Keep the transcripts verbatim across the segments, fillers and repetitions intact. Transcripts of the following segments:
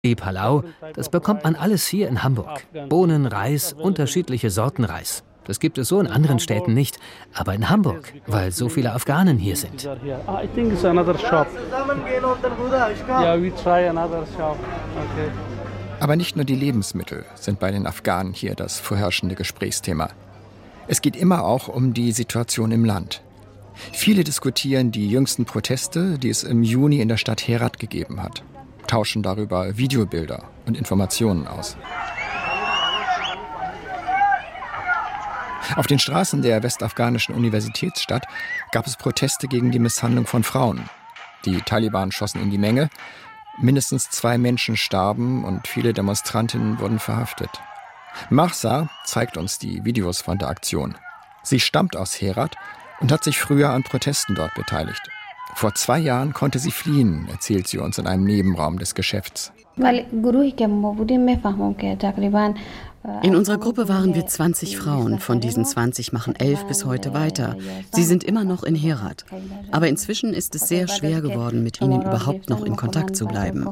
Die Palau, das bekommt man alles hier in Hamburg. Bohnen, Reis, unterschiedliche Sorten Reis. Das gibt es so in anderen Städten nicht, aber in Hamburg, weil so viele Afghanen hier sind. Aber nicht nur die Lebensmittel sind bei den Afghanen hier das vorherrschende Gesprächsthema. Es geht immer auch um die Situation im Land. Viele diskutieren die jüngsten Proteste, die es im Juni in der Stadt Herat gegeben hat, tauschen darüber Videobilder und Informationen aus. Auf den Straßen der westafghanischen Universitätsstadt gab es Proteste gegen die Misshandlung von Frauen. Die Taliban schossen in die Menge, mindestens zwei Menschen starben und viele Demonstrantinnen wurden verhaftet. Mahsa zeigt uns die Videos von der Aktion. Sie stammt aus Herat und hat sich früher an Protesten dort beteiligt. Vor zwei Jahren konnte sie fliehen, erzählt sie uns in einem Nebenraum des Geschäfts. In unserer Gruppe waren wir zwanzig Frauen. Von diesen zwanzig machen elf bis heute weiter. Sie sind immer noch in Herat. Aber inzwischen ist es sehr schwer geworden, mit ihnen überhaupt noch in Kontakt zu bleiben.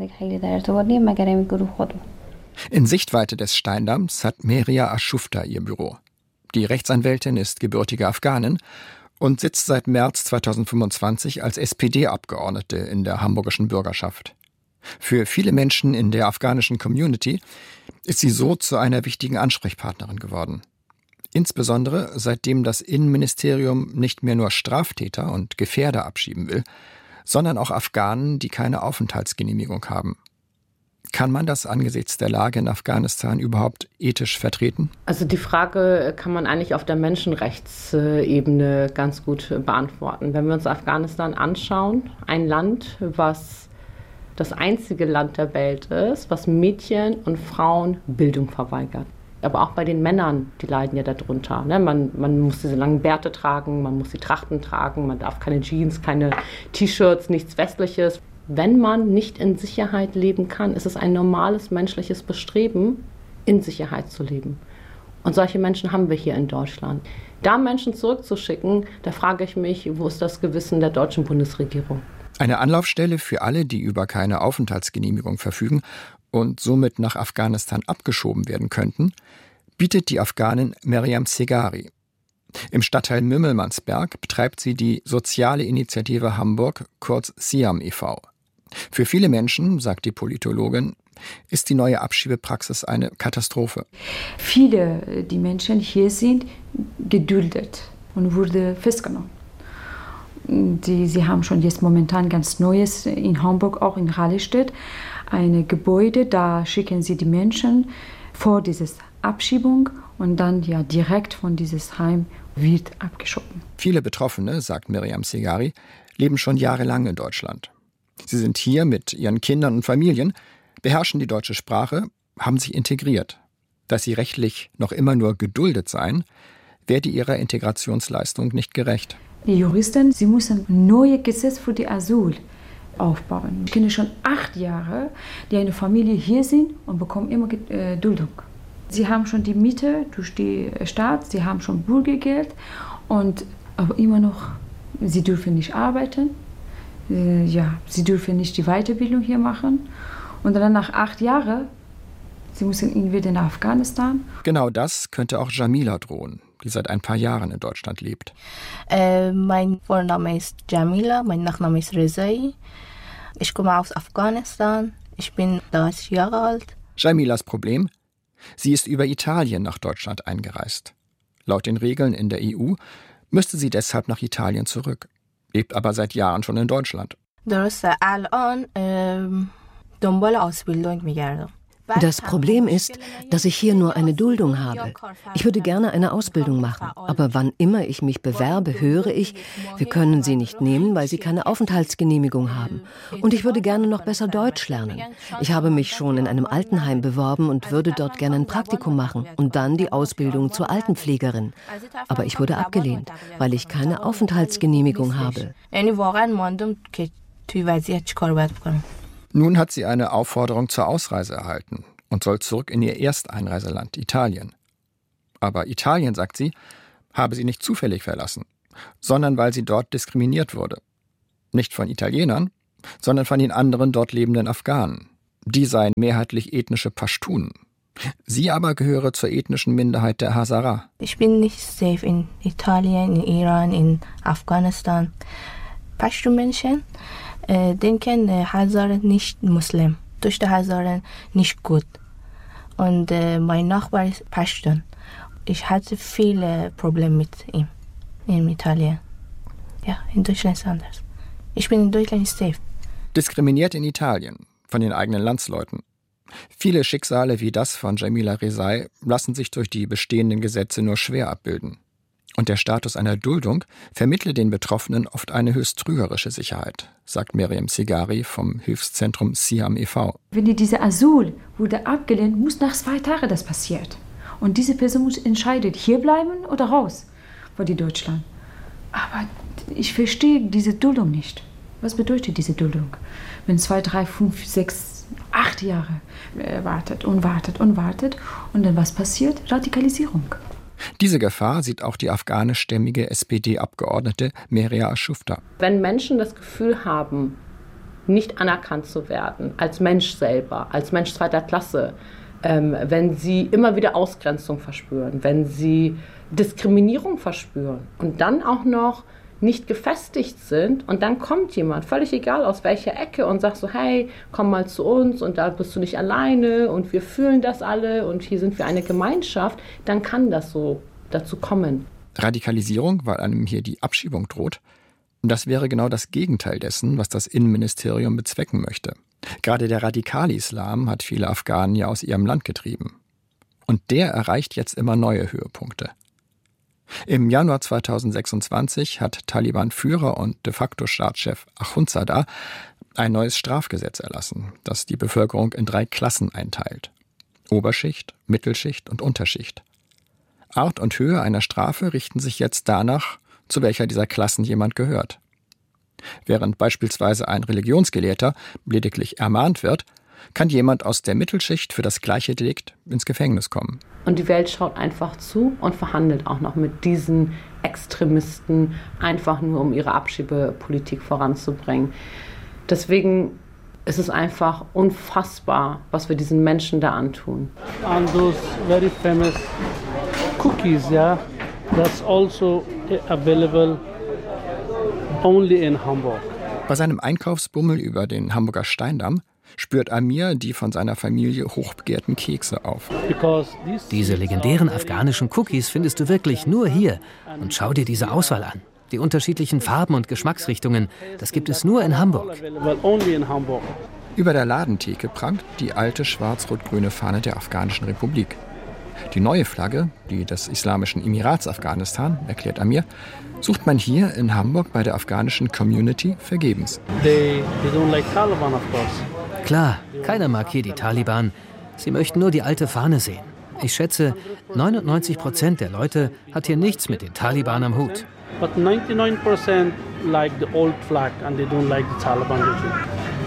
In Sichtweite des Steindamms hat Meria Aschufta ihr Büro. Die Rechtsanwältin ist gebürtige Afghanin und sitzt seit März zweitausendfünfundzwanzig als S P D-Abgeordnete in der hamburgischen Bürgerschaft. Für viele Menschen in der afghanischen Community ist sie so zu einer wichtigen Ansprechpartnerin geworden. Insbesondere seitdem das Innenministerium nicht mehr nur Straftäter und Gefährder abschieben will, sondern auch Afghanen, die keine Aufenthaltsgenehmigung haben. Kann man das angesichts der Lage in Afghanistan überhaupt ethisch vertreten? Also die Frage kann man eigentlich auf der Menschenrechtsebene ganz gut beantworten. Wenn wir uns Afghanistan anschauen, ein Land, was das einzige Land der Welt ist, was Mädchen und Frauen Bildung verweigert. Aber auch bei den Männern, die leiden ja darunter. Ne? Man, man muss diese langen Bärte tragen, man muss die Trachten tragen, man darf keine Jeans, keine T-Shirts, nichts Westliches. Wenn man nicht in Sicherheit leben kann, ist es ein normales menschliches Bestreben, in Sicherheit zu leben. Und solche Menschen haben wir hier in Deutschland. Da Menschen zurückzuschicken, da frage ich mich, wo ist das Gewissen der deutschen Bundesregierung? Eine Anlaufstelle für alle, die über keine Aufenthaltsgenehmigung verfügen und somit nach Afghanistan abgeschoben werden könnten, bietet die Afghanin Meriam Segari. Im Stadtteil Mümmelmannsberg betreibt sie die Soziale Initiative Hamburg, kurz SIAM e V Für viele Menschen, sagt die Politologin, ist die neue Abschiebepraxis eine Katastrophe. Viele, die Menschen hier sind, geduldet und wurde festgenommen. Die, sie haben schon jetzt momentan ganz Neues in Hamburg, auch in Rahlestedt, ein Gebäude, da schicken sie die Menschen vor dieser Abschiebung und dann ja direkt von dieses Heim wird abgeschoben. Viele Betroffene, sagt Meriam Segari, leben schon jahrelang in Deutschland. Sie sind hier mit ihren Kindern und Familien, beherrschen die deutsche Sprache, haben sich integriert. Dass sie rechtlich noch immer nur geduldet seien, werde ihrer Integrationsleistung nicht gerecht. Die Juristen, sie müssen neue Gesetze für die Asyl aufbauen. Ich kenne schon acht Jahre, die eine Familie hier sind und bekommen immer äh, Duldung. Sie haben schon die Miete durch die Staat, sie haben schon Bürgergeld, und, aber immer noch, sie dürfen nicht arbeiten, äh, ja, sie dürfen nicht die Weiterbildung hier machen. Und dann nach acht Jahren, sie müssen entweder nach Afghanistan. Genau das könnte auch Jamila drohen, die seit ein paar Jahren in Deutschland lebt. Äh, mein Vorname ist Jamila, mein Nachname ist Rezai. Ich komme aus Afghanistan, ich bin dreißig Jahre alt. Jamilas Problem? Sie ist über Italien nach Deutschland eingereist. Laut den Regeln in der E U müsste sie deshalb nach Italien zurück, lebt aber seit Jahren schon in Deutschland. Das Problem ist, dass ich hier nur eine Duldung habe. Ich würde gerne eine Ausbildung machen, aber wann immer ich mich bewerbe, höre ich, wir können sie nicht nehmen, weil sie keine Aufenthaltsgenehmigung haben. Und ich würde gerne noch besser Deutsch lernen. Ich habe mich schon in einem Altenheim beworben und würde dort gerne ein Praktikum machen und dann die Ausbildung zur Altenpflegerin. Aber ich wurde abgelehnt, weil ich keine Aufenthaltsgenehmigung habe. Nun hat sie eine Aufforderung zur Ausreise erhalten und soll zurück in ihr Ersteinreiseland, Italien. Aber Italien, sagt sie, habe sie nicht zufällig verlassen, sondern weil sie dort diskriminiert wurde. Nicht von Italienern, sondern von den anderen dort lebenden Afghanen. Die seien mehrheitlich ethnische Pashtunen. Sie aber gehöre zur ethnischen Minderheit der Hazara. Ich bin nicht safe in Italien, in Iran, in Afghanistan. Pashtun-Menschen äh, denken, äh, Hazaren nicht Muslim. Durch die Hazaren nicht gut. Und äh, mein Nachbar ist Pashtun. Ich hatte viele Probleme mit ihm in Italien. Ja, in Deutschland ist es anders. Ich bin in Deutschland safe. Diskriminiert in Italien von den eigenen Landsleuten. Viele Schicksale wie das von Jamila Rezai lassen sich durch die bestehenden Gesetze nur schwer abbilden. Und der Status einer Duldung vermittle den Betroffenen oft eine höchst trügerische Sicherheit, sagt Miriam Sigari vom Hilfszentrum Siam e V Wenn die diese Asyl wurde abgelehnt, muss nach zwei Tagen das passiert. Und diese Person muss entscheiden, hier bleiben oder raus von die Deutschland. Aber ich verstehe diese Duldung nicht. Was bedeutet diese Duldung? Wenn zwei, drei, fünf, sechs, acht Jahre wartet und wartet und wartet und dann was passiert? Radikalisierung. Diese Gefahr sieht auch die afghanischstämmige S P D-Abgeordnete Meria Ashufta. Wenn Menschen das Gefühl haben, nicht anerkannt zu werden, als Mensch selber, als Mensch zweiter Klasse, ähm, wenn sie immer wieder Ausgrenzung verspüren, wenn sie Diskriminierung verspüren und dann auch noch nicht gefestigt sind und dann kommt jemand, völlig egal aus welcher Ecke und sagt so, hey, komm mal zu uns und da bist du nicht alleine und wir fühlen das alle und hier sind wir eine Gemeinschaft, dann kann das so dazu kommen. Radikalisierung, weil einem hier die Abschiebung droht. Und das wäre genau das Gegenteil dessen, was das Innenministerium bezwecken möchte. Gerade der radikale Islam hat viele Afghanen ja aus ihrem Land getrieben. Und der erreicht jetzt immer neue Höhepunkte. Im Januar zweitausendsechsundzwanzig hat Taliban-Führer und de facto Staatschef Akhundzada ein neues Strafgesetz erlassen, das die Bevölkerung in drei Klassen einteilt. Oberschicht, Mittelschicht und Unterschicht. Art und Höhe einer Strafe richten sich jetzt danach, zu welcher dieser Klassen jemand gehört. Während beispielsweise ein Religionsgelehrter lediglich ermahnt wird, kann jemand aus der Mittelschicht für das gleiche Delikt ins Gefängnis kommen. Und die Welt schaut einfach zu und verhandelt auch noch mit diesen Extremisten, einfach nur um ihre Abschiebepolitik voranzubringen. Deswegen ist es einfach unfassbar, was wir diesen Menschen da antun. And those very famous cookies, yeah, that's also available only in Hamburg. Bei seinem Einkaufsbummel über den Hamburger Steindamm spürt Amir die von seiner Familie hochbegehrten Kekse auf. Diese legendären afghanischen Cookies findest du wirklich nur hier. Und schau dir diese Auswahl an. Die unterschiedlichen Farben und Geschmacksrichtungen, das gibt es nur in Hamburg. Über der Ladentheke prangt die alte schwarz-rot-grüne Fahne der Afghanischen Republik. Die neue Flagge, die des Islamischen Emirats Afghanistan, erklärt Amir, sucht man hier in Hamburg bei der afghanischen Community vergebens. They, they don't like Taliban, of course. Klar, keiner mag hier die Taliban. Sie möchten nur die alte Fahne sehen. Ich schätze, neunundneunzig Prozent der Leute hat hier nichts mit den Taliban am Hut. But ninety-nine percent like the old flag and they don't like the Taliban regime.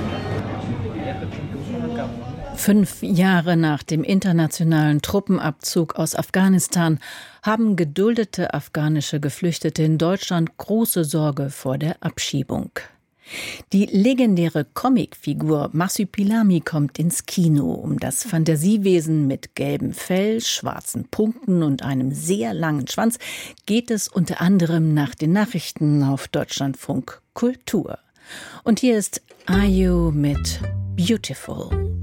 Fünf Jahre nach dem internationalen Truppenabzug aus Afghanistan haben geduldete afghanische Geflüchtete in Deutschland große Sorge vor der Abschiebung. Die legendäre Comicfigur Marsupilami kommt ins Kino. Um das Fantasiewesen mit gelbem Fell, schwarzen Punkten und einem sehr langen Schwanz geht es unter anderem nach den Nachrichten auf Deutschlandfunk Kultur. Und hier ist Ayu mit Beautiful.